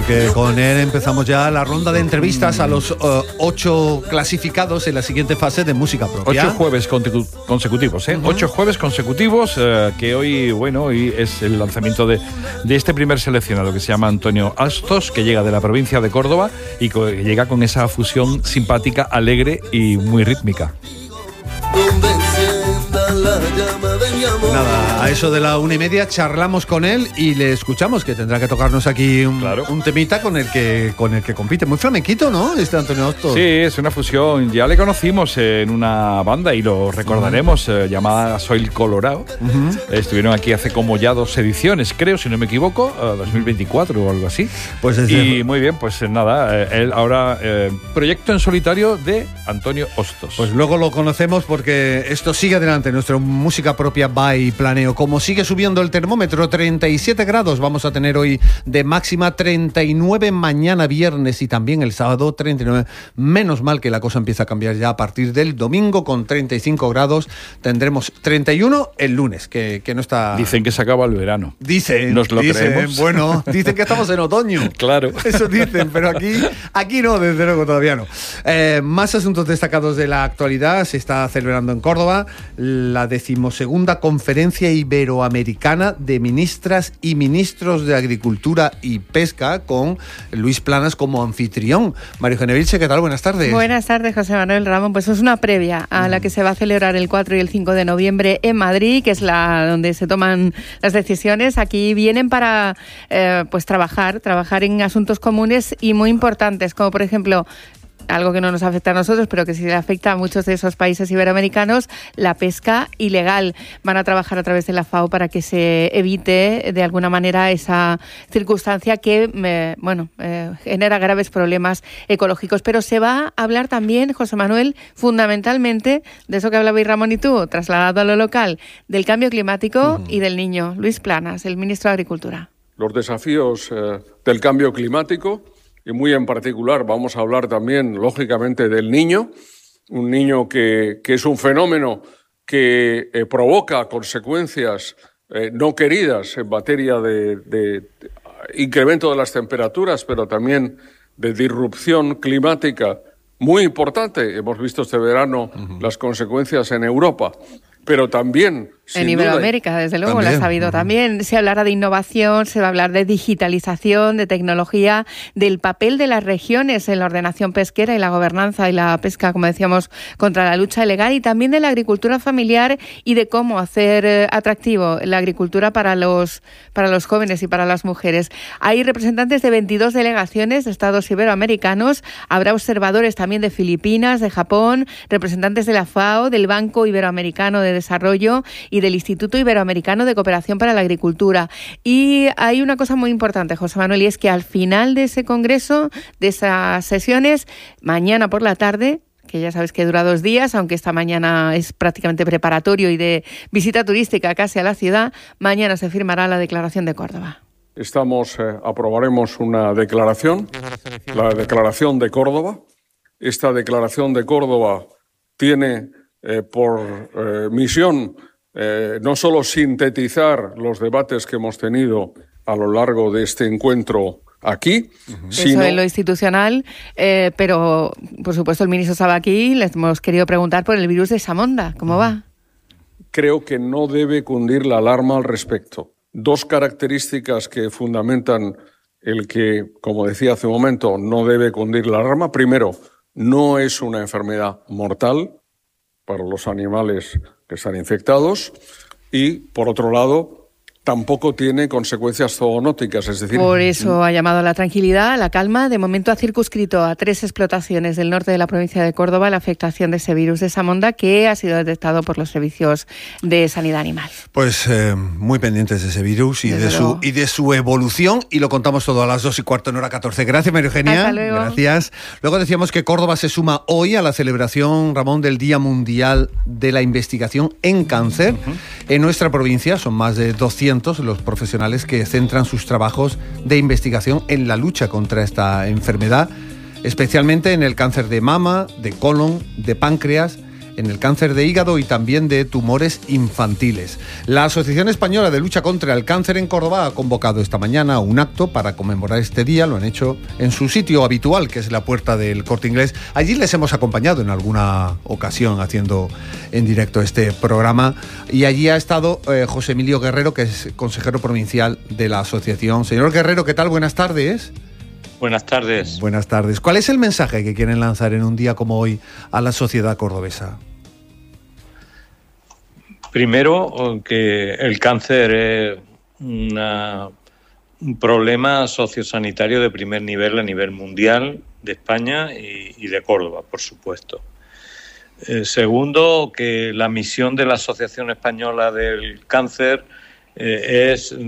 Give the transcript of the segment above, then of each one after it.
porque con él empezamos ya la ronda de entrevistas a los 8 clasificados en la siguiente fase de música propia. 8 jueves consecutivos, ¿eh? 8 jueves consecutivos, que hoy es el lanzamiento de este primer seleccionado, que se llama Antonio Astos, que llega de la provincia de Córdoba y que llega con esa fusión simpática, alegre y muy rítmica. Nada, a eso de la 1:30 charlamos con él y le escuchamos, que tendrá que tocarnos aquí un temita con el que compite. Muy flamenquito, ¿no? Este Antonio Astos. Sí, es una fusión. Ya le conocimos en una banda y lo recordaremos, llamada Soil Colorado. Estuvieron aquí hace como ya 2 ediciones, creo, si no me equivoco, 2024 o algo así. Pues y muy bien, pues nada, él ahora proyecto en solitario de Antonio Astos. Pues luego lo conocemos porque esto sigue adelante, nuestra música propia by Planeo. Como sigue subiendo el termómetro, 37 grados vamos a tener hoy de máxima, 39 mañana viernes y también el sábado 39. Menos mal que la cosa empieza a cambiar ya a partir del domingo con 35 grados. Tendremos 31 el lunes, que no está... Dicen que se acaba el verano. Dicen. ¿Nos lo creemos? Bueno, dicen que estamos en otoño. Claro. Eso dicen, pero aquí no, desde luego todavía no. Más asuntos destacados de la actualidad. Se está celebrando en Córdoba la 12ª Conferencia Iberoamericana de Ministras y Ministros de Agricultura y Pesca, con Luis Planas como anfitrión. María Eugenia Vilche, ¿qué tal? Buenas tardes. Buenas tardes, José Manuel Ramón. Pues es una previa a la que se va a celebrar el 4 y el 5 de noviembre en Madrid, que es donde se toman las decisiones. Aquí vienen para trabajar en asuntos comunes y muy importantes, como por ejemplo, algo que no nos afecta a nosotros, pero que sí le afecta a muchos de esos países iberoamericanos, la pesca ilegal. Van a trabajar a través de la FAO para que se evite de alguna manera esa circunstancia que genera graves problemas ecológicos. Pero se va a hablar también, José Manuel, fundamentalmente de eso que hablabais Ramón y tú, trasladado a lo local, del cambio climático y del niño. Luis Planas, el ministro de Agricultura. Los desafíos del cambio climático, y muy en particular vamos a hablar también, lógicamente, del niño, un niño que es un fenómeno que provoca consecuencias no queridas en materia de incremento de las temperaturas, pero también de disrupción climática muy importante. Hemos visto este verano las consecuencias en Europa, pero también... En Iberoamérica, desde luego, lo ha sabido también. Se hablará de innovación, se va a hablar de digitalización, de tecnología, del papel de las regiones en la ordenación pesquera y la gobernanza y la pesca, como decíamos, contra la lucha ilegal, y también de la agricultura familiar y de cómo hacer atractivo la agricultura para los jóvenes y para las mujeres. Hay representantes de 22 delegaciones de estados iberoamericanos, habrá observadores también de Filipinas, de Japón, representantes de la FAO, del Banco Iberoamericano de Desarrollo y del Instituto Iberoamericano de Cooperación para la Agricultura. Y hay una cosa muy importante, José Manuel, y es que al final de ese congreso, de esas sesiones, mañana por la tarde, que ya sabes que dura 2 días, aunque esta mañana es prácticamente preparatorio y de visita turística casi a la ciudad, mañana se firmará la Declaración de Córdoba. Aprobaremos una declaración, la Declaración de Córdoba. Esta Declaración de Córdoba tiene por misión no solo sintetizar los debates que hemos tenido a lo largo de este encuentro aquí, sino... Eso es lo institucional, pero por supuesto el ministro estaba aquí, le hemos querido preguntar por el virus de Samonda. ¿Cómo va? Creo que no debe cundir la alarma al respecto. 2 características que fundamentan el que, como decía hace un momento, no debe cundir la alarma. Primero, no es una enfermedad mortal para los animales que están infectados, y, por otro lado, tampoco tiene consecuencias zoonóticas, es decir... Por eso ha llamado a la tranquilidad, a la calma. De momento ha circunscrito a 3 explotaciones del norte de la provincia de Córdoba la afectación de ese virus de Samonda, que ha sido detectado por los servicios de sanidad animal. Pues muy pendientes de ese virus y de su evolución, y lo contamos todo a las 2:15 en hora 14. Gracias, María Eugenia. Hasta luego. Gracias. Luego decíamos que Córdoba se suma hoy a la celebración, Ramón, del Día Mundial de la Investigación en Cáncer. En nuestra provincia son más de 200 los profesionales que centran sus trabajos de investigación en la lucha contra esta enfermedad, especialmente en el cáncer de mama, de colon, de páncreas, en el cáncer de hígado y también de tumores infantiles. La Asociación Española de Lucha contra el Cáncer en Córdoba ha convocado esta mañana un acto para conmemorar este día. Lo han hecho en su sitio habitual, que es la Puerta del Corte Inglés. Allí les hemos acompañado en alguna ocasión haciendo en directo este programa, y allí ha estado José Emilio Guerrero, que es consejero provincial de la asociación. Señor Guerrero, ¿qué tal? Buenas tardes. Buenas tardes. Buenas tardes. ¿Cuál es el mensaje que quieren lanzar en un día como hoy a la sociedad cordobesa? Primero, que el cáncer es un problema sociosanitario de primer nivel a nivel mundial, de España y de Córdoba, por supuesto. Segundo, que la misión de la Asociación Española del Cáncer es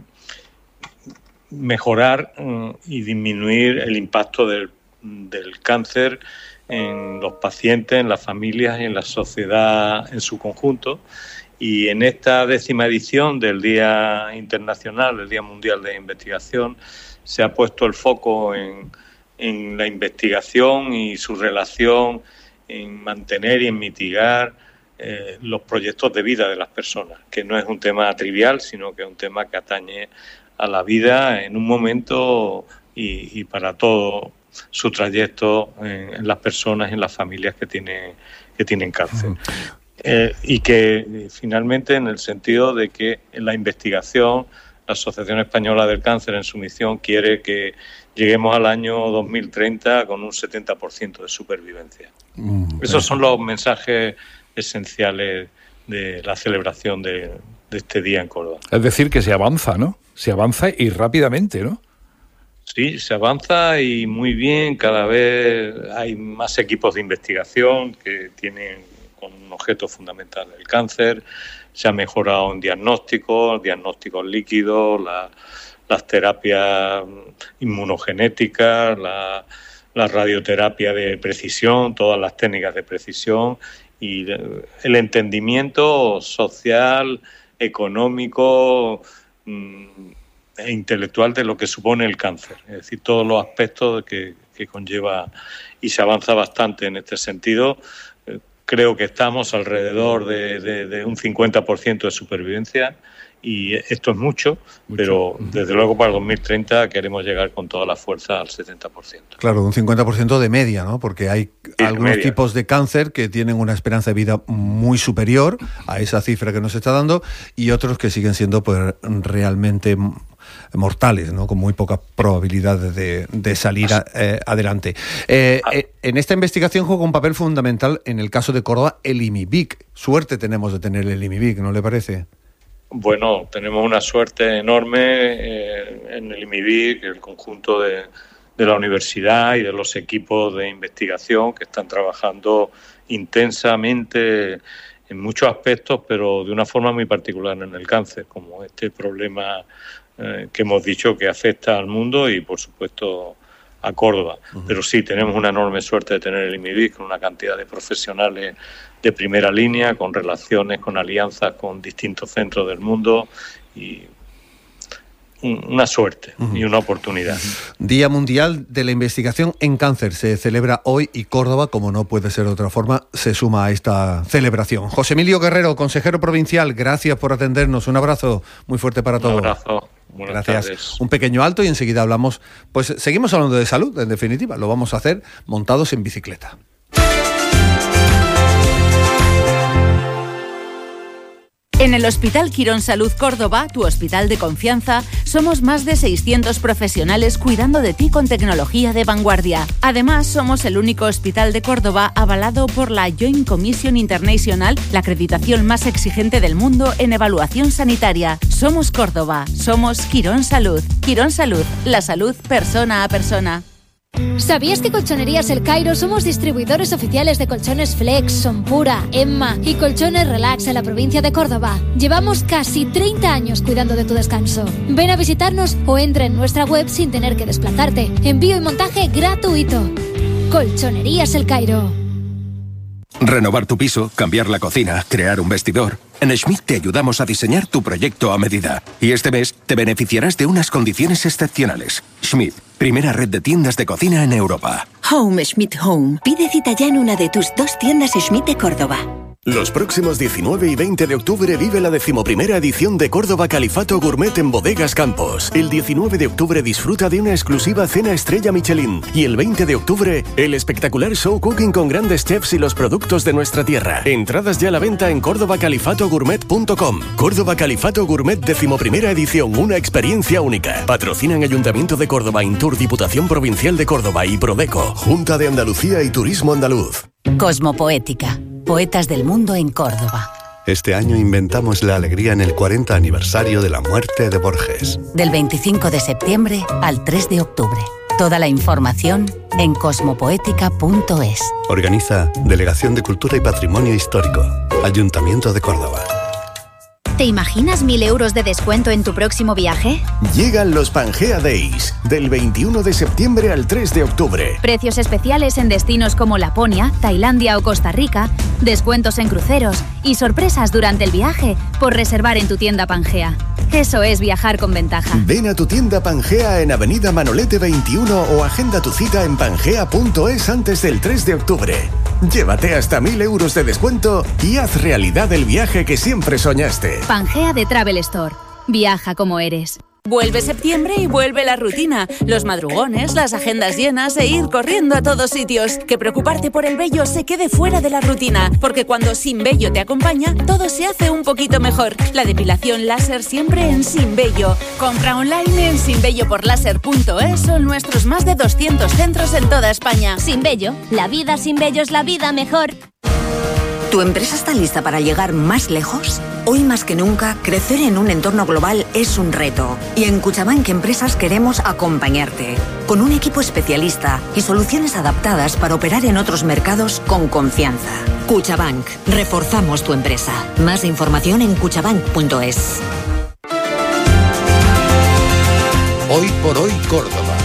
mejorar y disminuir el impacto del cáncer en los pacientes, en las familias y en la sociedad en su conjunto. Y en esta 10ª edición del Día Internacional, el Día Mundial de Investigación, se ha puesto el foco en la investigación y su relación en mantener y en mitigar los proyectos de vida de las personas, que no es un tema trivial, sino que es un tema que atañe a la vida en un momento y para todo su trayecto en las personas y en las familias que tienen cáncer. Y que finalmente, en el sentido de que en la investigación, la Asociación Española del Cáncer en su misión quiere que lleguemos al año 2030 con un 70% de supervivencia. Esos son los mensajes esenciales de la celebración de este día en Córdoba. Es decir, que se avanza, ¿no? Se avanza y rápidamente, ¿no? Sí, se avanza y muy bien. Cada vez hay más equipos de investigación que tienen con un objeto fundamental el cáncer. Se ha mejorado en diagnósticos líquidos, las terapias inmunogenéticas, la radioterapia de precisión, todas las técnicas de precisión y el entendimiento social, económico e intelectual de lo que supone el cáncer, es decir, todos los aspectos que conlleva, y se avanza bastante en este sentido. Creo que estamos alrededor de un 50% de supervivencia, y esto es mucho, pero desde luego para el 2030 queremos llegar con toda la fuerza al 70%. Claro, un 50% de media, ¿no? Porque hay algunos tipos de cáncer que tienen una esperanza de vida muy superior a esa cifra que nos está dando, y otros que siguen siendo pues realmente mortales, ¿no? Con muy pocas probabilidades de salir adelante. En esta investigación juega un papel fundamental, en el caso de Córdoba, el IMIBIC. Suerte tenemos de tener el IMIBIC, ¿no le parece? Bueno, tenemos una suerte enorme en el IMIBIC, el conjunto de la universidad y de los equipos de investigación que están trabajando intensamente en muchos aspectos, pero de una forma muy particular en el cáncer, como este problema que hemos dicho que afecta al mundo y, por supuesto, a Córdoba. Pero sí, tenemos una enorme suerte de tener el IMIBIC con una cantidad de profesionales de primera línea, con relaciones, con alianzas con distintos centros del mundo, y una suerte y una oportunidad. Día Mundial de la Investigación en Cáncer se celebra hoy, y Córdoba, como no puede ser de otra forma, se suma a esta celebración. José Emilio Guerrero, consejero provincial, gracias por atendernos. Un abrazo muy fuerte para todos. Un abrazo. Buenas tardes. Un pequeño alto y enseguida hablamos. Pues seguimos hablando de salud, en definitiva. Lo vamos a hacer montados en bicicleta. En el Hospital Quirón Salud Córdoba, tu hospital de confianza, somos más de 600 profesionales cuidando de ti con tecnología de vanguardia. Además, somos el único hospital de Córdoba avalado por la Joint Commission International, la acreditación más exigente del mundo en evaluación sanitaria. Somos Córdoba, somos Quirón Salud. Quirón Salud, la salud persona a persona. ¿Sabías que Colchonerías El Cairo somos distribuidores oficiales de colchones Flex, Sonpura, Emma y colchones Relax en la provincia de Córdoba? Llevamos casi 30 años cuidando de tu descanso. Ven a visitarnos o entra en nuestra web sin tener que desplazarte. Envío y montaje gratuito. Colchonerías El Cairo. Renovar tu piso, cambiar la cocina, crear un vestidor. En Schmidt te ayudamos a diseñar tu proyecto a medida. Y este mes te beneficiarás de unas condiciones excepcionales. Schmidt, primera red de tiendas de cocina en Europa. Home Schmidt Home. Pide cita ya en una de tus 2 tiendas Schmidt de Córdoba. Los próximos 19 y 20 de octubre vive la 11ª edición de Córdoba Califato Gourmet en Bodegas Campos. El 19 de octubre disfruta de una exclusiva cena estrella Michelin. Y el 20 de octubre, el espectacular show cooking con grandes chefs y los productos de nuestra tierra. Entradas ya a la venta en cordobacalifatogourmet.com. Córdoba Califato Gourmet 11ª edición, una experiencia única. Patrocinan Ayuntamiento de Córdoba, Intur, Diputación Provincial de Córdoba y Prodeco, Junta de Andalucía y Turismo Andaluz. Cosmopoética. Poetas del mundo en Córdoba. Este año inventamos la alegría en el 40 aniversario de la muerte de Borges. Del 25 de septiembre al 3 de octubre. Toda la información en cosmopoética.es. Organiza Delegación de Cultura y Patrimonio Histórico, Ayuntamiento de Córdoba. ¿Te imaginas 1.000 euros de descuento en tu próximo viaje? Llegan los Pangea Days, del 21 de septiembre al 3 de octubre. Precios especiales en destinos como Laponia, Tailandia o Costa Rica, descuentos en cruceros y sorpresas durante el viaje por reservar en tu tienda Pangea. Eso es viajar con ventaja. Ven a tu tienda Pangea en Avenida Manolete 21 o agenda tu cita en pangea.es antes del 3 de octubre. Llévate hasta 1.000 euros de descuento y haz realidad el viaje que siempre soñaste. Pangea de Travel Store. Viaja como eres. Vuelve septiembre y vuelve la rutina. Los madrugones, las agendas llenas e ir corriendo a todos sitios. Que preocuparte por el vello se quede fuera de la rutina. Porque cuando Sin Vello te acompaña, todo se hace un poquito mejor. La depilación láser siempre en Sin Vello. Compra online en sinvelloporlaser.es o en nuestros más de 200 centros en toda España. Sin Vello. La vida sin vello es la vida mejor. ¿Tu empresa está lista para llegar más lejos? Hoy más que nunca, crecer en un entorno global es un reto. Y en Cuchabank Empresas queremos acompañarte. Con un equipo especialista y soluciones adaptadas para operar en otros mercados con confianza. Cuchabank. Reforzamos tu empresa. Más información en cuchabank.es. Hoy por hoy Córdoba.